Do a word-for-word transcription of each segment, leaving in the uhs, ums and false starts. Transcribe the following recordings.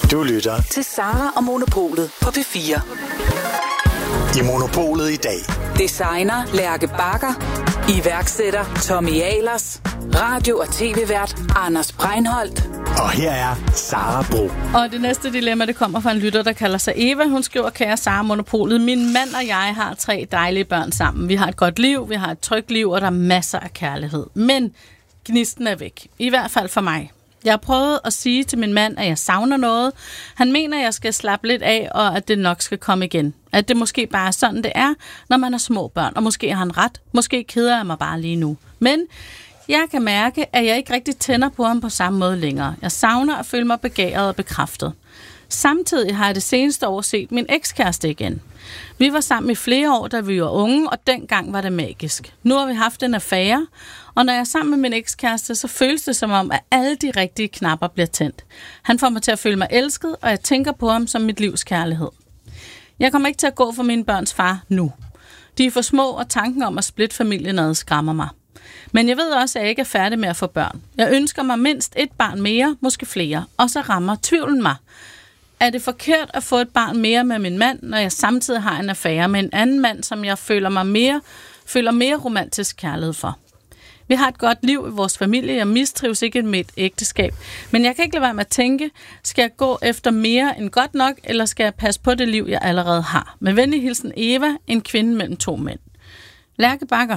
Du lytter til Sara og Monopolet på P fire. I Monopolet i dag. Designer Lærke Bagger. Iværksætter Tommy Ahlers. Radio- og tv-vært Anders Breinholt. Og her er Sara Bro. Og det næste dilemma, det kommer fra en lytter, der kalder sig Eva. Hun skriver, kære Sara Monopolet, min mand og jeg har tre dejlige børn sammen. Vi har et godt liv, vi har et trygt liv, og der er masser af kærlighed. Men gnisten er væk. I hvert fald for mig. Jeg har prøvet at sige til min mand, at jeg savner noget. Han mener, at jeg skal slappe lidt af, og at det nok skal komme igen. At det måske bare er sådan, det er, når man har små børn. Og måske har han ret. Måske keder jeg mig bare lige nu. Men jeg kan mærke, at jeg ikke rigtig tænder på ham på samme måde længere. Jeg savner at føle mig begæret og bekræftet. Samtidig har jeg det seneste år set min ekskæreste igen. Vi var sammen i flere år, da vi var unge, og dengang var det magisk. Nu har vi haft en affære, og når jeg er sammen med min ekskæreste, så føles det som om, at alle de rigtige knapper bliver tændt. Han får mig til at føle mig elsket, og jeg tænker på ham som mit livs kærlighed. Jeg kommer ikke til at gå for mine børns far nu. De er for små, og tanken om at splitte familien ad skræmmer mig. Men jeg ved også, at jeg ikke er færdig med at få børn. Jeg ønsker mig mindst et barn mere, måske flere, og så rammer tvivlen mig. Er det forkert at få et barn mere med min mand, når jeg samtidig har en affære med en anden mand, som jeg føler mig mere, føler mere romantisk kærlighed for? Vi har et godt liv i vores familie, jeg mistrives ikke med et ægteskab, men jeg kan ikke lade være med at tænke, skal jeg gå efter mere end godt nok, eller skal jeg passe på det liv, jeg allerede har? Med venlig hilsen Eva, en kvinde mellem to mænd. Lærke Bagger.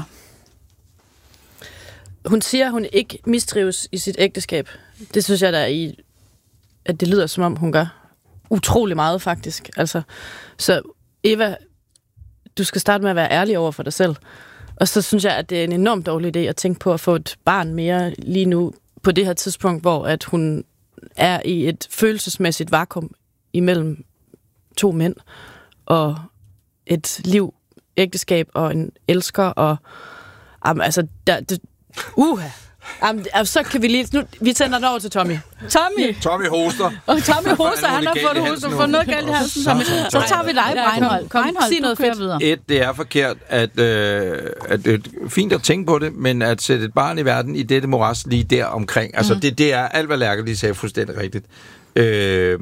Hun siger, at hun ikke mistrives i sit ægteskab. Det synes jeg, der er i, at det lyder, som om hun gør utrolig meget, faktisk. Altså, så Eva, du skal starte med at være ærlig over for dig selv. Og så synes jeg, at det er en enormt dårlig idé at tænke på at få et barn mere lige nu, på det her tidspunkt, hvor at hun er i et følelsesmæssigt vakuum imellem to mænd, og et liv, ægteskab og en elsker, og um, altså, der, det, uha. Jamen, så kan vi lige... Nu, vi tænder den over til Tommy. Tommy! Tommy hoster. Og Tommy hoster, han har fået hoster for noget galt i halsen. Så, så tager vi dig, Breinholt. Breinholt, sig noget fedt videre. Et, det er forkert, at, øh, at det er fint at tænke på det, men at sætte et barn i verden i dette moras lige der omkring. Altså, mm. det, det er alt, hvad Lærke lige sagde fuldstændig rigtigt. Øh,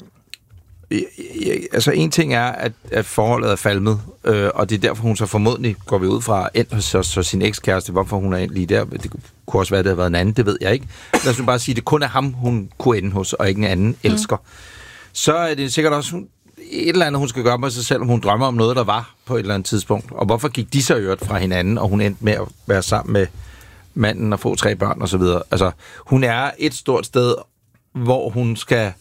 altså, en ting er, at, at forholdet er falmet, øh, og det er derfor, hun så formodentlig, går vi ud fra, endt hos, hos, hos sin ekskæreste. Hvorfor hun er endt lige der? Det kunne også være, at det havde været en anden, det ved jeg ikke. Lad os bare sige, at det kun er ham, hun kunne ende hos, og ikke en anden elsker. Mm. Så er det sikkert også hun, et eller andet, hun skal gøre med sig selv, om hun drømmer om noget, der var på et eller andet tidspunkt. Og hvorfor gik de så øvrigt fra hinanden, og hun endte med at være sammen med manden og få tre børn og så videre. Altså, hun er et stort sted, hvor hun skal...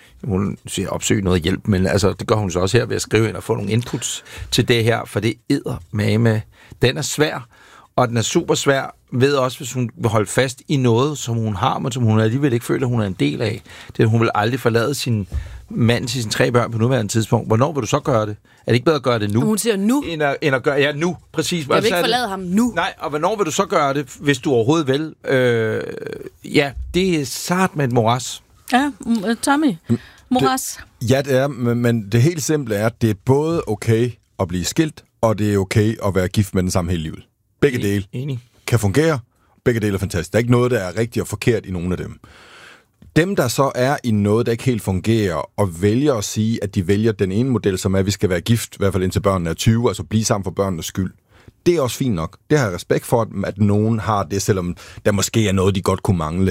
Hun siger opsøge noget hjælp, men altså, det gør hun så også her ved at skrive ind og få nogle inputs til det her, for det æder med med. Den er svær, og den er super svær, ved også, hvis hun vil holde fast i noget, som hun har, men som hun alligevel ikke føler, hun er en del af. Det, hun vil aldrig forlade sin mand til sine tre børn på nuværende tidspunkt. Hvornår vil du så gøre det? Er det ikke bedre at gøre det nu? Hun siger nu. End at, end at gøre, ja, nu, præcis. Jeg vil ikke forlade ham nu. Nej, og hvornår vil du så gøre det, hvis du overhovedet vil? Øh, ja, det er sart med et moras. Ja, Tommy. Moras. Det, ja, det er, men, men det helt simple er, at det er både okay at blive skilt, og det er okay at være gift med den samme hele livet. Begge dele Enig. kan fungere. Begge dele er fantastisk. Der er ikke noget, der er rigtigt og forkert i nogen af dem. Dem, der så er i noget, der ikke helt fungerer, og vælger at sige, at de vælger den ene model, som er, at vi skal være gift, i hvert fald indtil børnene er tyve, altså blive sammen for børnenes skyld. Det er også fint nok. Det har jeg respekt for, at nogen har det, selvom der måske er noget, de godt kunne mangle.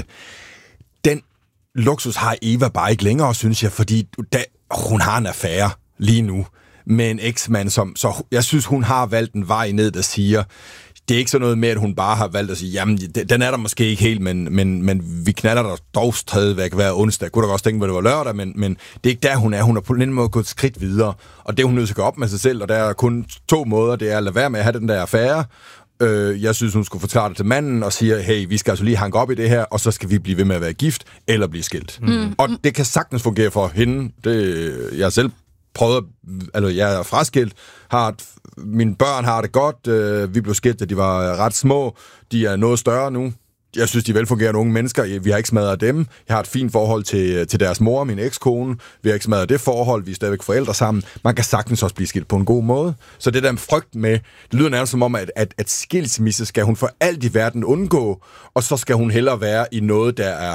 Den luksus har Eva bare ikke længere, synes jeg, fordi da, hun har en affære lige nu med en eksmand, som, så jeg synes, hun har valgt en vej ned, der siger, det er ikke sådan noget med, at hun bare har valgt at sige, jamen, den er der måske ikke helt, men, men, men vi knaller der dog stadigvæk hver onsdag. Kunne da også tænke, at det var lørdag, men, men det er ikke der, hun er. Hun har på en måde gået et skridt videre, og det er hun nødt til at gå op med sig selv, og der er kun to måder, det er at lade være med at have den der affære. Øh, jeg synes, hun skulle forklare det til manden og sige, hey, vi skal altså lige hanke op i det her, og så skal vi blive ved med at være gift, eller blive skilt. Mm. Og det kan sagtens fungere for hende. Det, jeg selv prøvet, altså jeg er fraskilt, har et, mine børn har det godt, øh, vi blev skilt, da de var ret små, de er noget større nu. Jeg synes, de er velfungerende unge mennesker. Vi har ikke smadret dem. Jeg har et fint forhold til, til deres mor, min ekskone. Vi har ikke smadret det forhold. Vi er stadigvæk forældre sammen. Man kan sagtens også blive skilt på en god måde. Så det der med frygt med, det lyder nærmest som om, at, at, at skilsmisse skal hun for alt i verden undgå, og så skal hun hellere være i noget, der er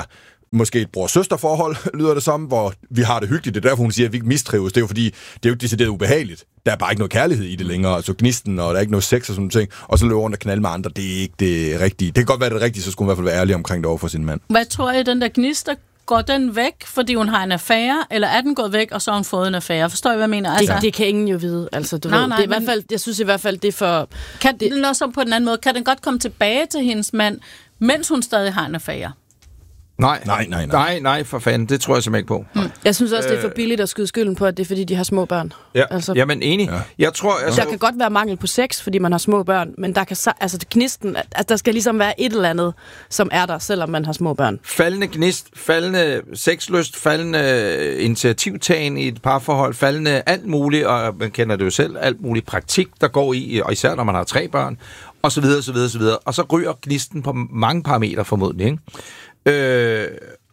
måske et bror-søster-forhold, lyder det som, hvor vi har det hyggeligt. Det er derfor, hun siger, at vi ikke mistrives. Det er jo fordi, det er jo ikke decideret ubehageligt. Der er bare ikke noget kærlighed i det længere. Altså gnisten, og der er ikke noget sex og sådan ting. Og så løber rundt og knalde med andre. Det er ikke det rigtige. Det kan godt være det rigtige, så skulle hun i hvert fald være ærlig omkring det over for sin mand. Hvad tror I, den der gnister, går den væk, fordi hun har en affære, eller er den gået væk, og så har hun fået en affære? Forstår I, hvad jeg mener? Altså, Det, det kan ingen jo vide. Altså, du Nej, ved, nej, det er i men- hvert fald, jeg synes i hvert fald, det er for... kan den også på den anden måde, kan den godt komme tilbage til hendes mand, mens hun stadig har en affære? Nej, Nej, nej, nej. nej, nej, for fanden. Det tror jeg simpelthen ikke på. Mm. Jeg synes også, det er for billigt at skyde skylden på, at det er, fordi de har små børn. Ja, Altså- altså, jamen enig. Ja. Jeg tror, altså, Der kan godt være mangel på sex, fordi man har små børn, men der kan så, altså gnisten, at der skal ligesom være et eller andet, som er der, selvom man har små børn. faldende gnist, faldende sexlyst, faldende initiativtagen i et parforhold, faldende alt muligt, og man kender det jo selv, alt muligt praktik, der går i, og især når man har tre børn, og så videre, så videre, så videre. Og så ryger gnisten på mange parametre formodentlig, ikke? Øh,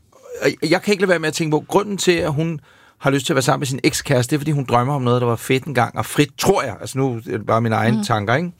jeg kan ikke lade være med at tænke på, grunden til, at hun har lyst til at være sammen med sin ekskæreste, det er, fordi hun drømmer om noget, der var fedt engang, og frit, tror jeg. Altså nu er det bare mine egne mm. tanker, ikke?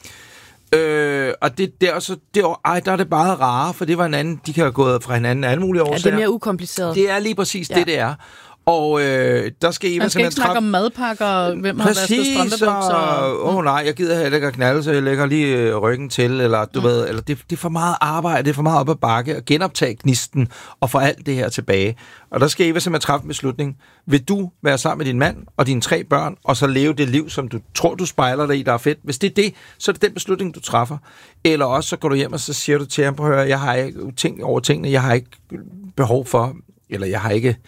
Øh, og det der, så, det, ej, der er det bare rare, for det var en anden, de kan have gået fra hinanden alle mulige årsager. Ja, det er mere ukompliceret. Det er lige præcis Ja. det, det er. Og øh, der skal Eva Man skal ikke snakke om madpakker, og hvem har vasket Præcis, strømpebukser. og åh oh, nej, jeg gider heller ikke at knalde, så jeg lægger lige øh, ryggen til, eller du mm. ved, eller det, det er for meget arbejde, det er for meget op ad bakke, at genoptage gnisten, og få alt det her tilbage. Og der skal Eva simpelthen træffe en beslutning. Vil du være sammen med din mand og dine tre børn, og så leve det liv, som du tror, du spejler dig i, der er fedt? Hvis det er det, så er det den beslutning, du træffer. Eller også så går du hjem, og så siger du til ham, prøv at høre, jeg har ikke tænkt over tingene, jeg har ikke behov for, eller jeg har ikke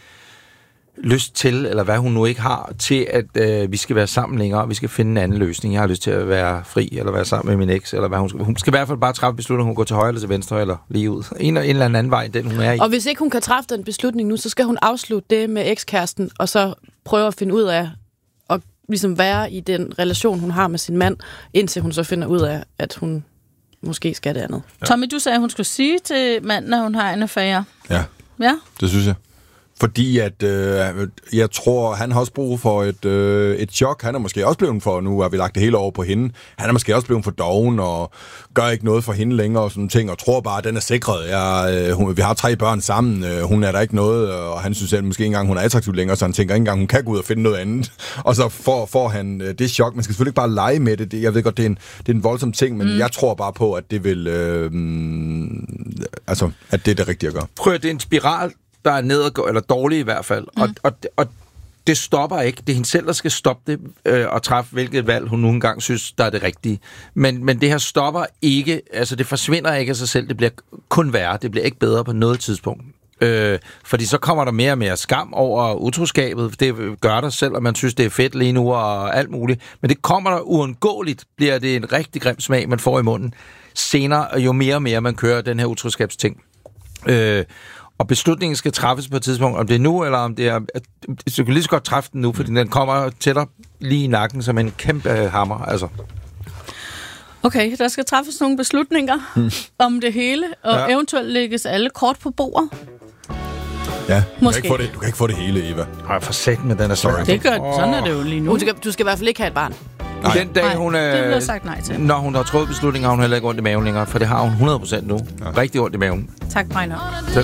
lyst til, eller hvad hun nu ikke har, til at øh, vi skal være sammen længere, og vi skal finde en anden løsning. Jeg har lyst til at være fri, eller være sammen med min eks, eller hvad hun skal. Hun skal i hvert fald bare træffe beslutningen, hun går til højre eller til venstre, eller lige ud. En, en eller anden vej, den hun er i. Og hvis ikke hun kan træffe den beslutning nu, så skal hun afslutte det med ekskæresten, og så prøve at finde ud af, at ligesom være i den relation, hun har med sin mand, indtil hun så finder ud af, at hun måske skal det andet. Ja. Tommy, du sagde, at hun skulle sige til manden, at hun har en affære. Ja, Ja? det synes jeg. Fordi at, øh, jeg tror, han har også brug for et, øh, et chok. Han er måske også blevet for, nu har vi lagt det hele over på hende, han er måske også blevet for doven og gør ikke noget for hende længere og sådan ting, og tror bare, at den er sikret. Jeg, øh, hun, vi har tre børn sammen, øh, hun er der ikke noget, og han synes selv, måske ikke engang, hun er attraktiv længere, så han tænker ikke engang, hun kan gå ud og finde noget andet. Og så får, får han øh, det chok. Man skal selvfølgelig ikke bare lege med det. det jeg ved godt, det er en, det er en voldsom ting, men mm. jeg tror bare på, at det vil, øh, altså, at det er det rigtige at gøre. Prøv at det er en spiral, der er nedadgående, eller dårlig i hvert fald. Mm. Og, og, og det stopper ikke. Det er hende selv, der skal stoppe det øh, og træffe, hvilket valg hun nogle gange synes, der er det rigtige. Men, men det her stopper ikke, altså det forsvinder ikke af sig selv, det bliver kun værre, det bliver ikke bedre på noget tidspunkt. Øh, fordi så kommer der mere og mere skam over utroskabet, det gør der selv, og man synes, det er fedt lige nu og alt muligt. Men det kommer der uundgåeligt, bliver det en rigtig grim smag, man får i munden senere, jo mere og mere man kører den her utroskabsting. Øh, Og beslutningen skal træffes på et tidspunkt, om det er nu, eller om det er... Så kan lige så godt træffe den nu, fordi den kommer tættere lige i nakken som en kæmpe hammer, altså. Okay, der skal træffes nogle beslutninger mm. om det hele, og ja. eventuelt lægges alle kort på bordet. Ja, du kan, Måske. ikke få det, du kan ikke få det hele, Eva. Ej, for satan med den er sorry. Det gør, sådan er det jo lige nu. Du skal, du skal i hvert fald ikke have et barn. Nej. Den dag, Nej, hun det er... vil jeg sagt nej til. Når hun har truffet beslutninger, har hun heller ikke ondt i maven længere, for det har hun hundrede procent nu. Ja. Rigtig ondt i maven. Tak, Brejner.